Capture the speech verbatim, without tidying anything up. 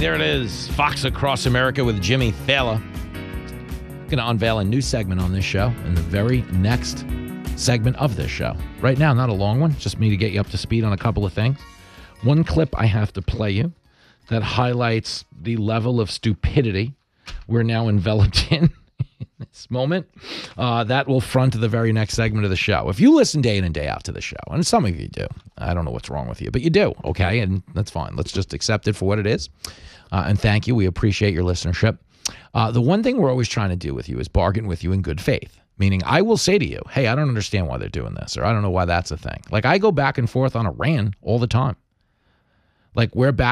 there it is. Fox Across America with Jimmy Thaler. Going to unveil a new segment on this show in the very next segment of this show. Right now, not a long one, just me to get you up to speed on a couple of things. One clip I have to play you that highlights the level of stupidity we're now enveloped in in this moment. Uh, that will front the very next segment of the show. If you listen day in and day out to the show, and some of you do, I don't know what's wrong with you, but you do, okay? And that's fine. Let's just accept it for what it is. Uh, and thank you. We appreciate your listenership. Uh, the one thing we're always trying to do with you is bargain with you in good faith. Meaning I will say to you, hey, I don't understand why they're doing this, or I don't know why that's a thing. Like I go back and forth on Iran all the time. Like we're back.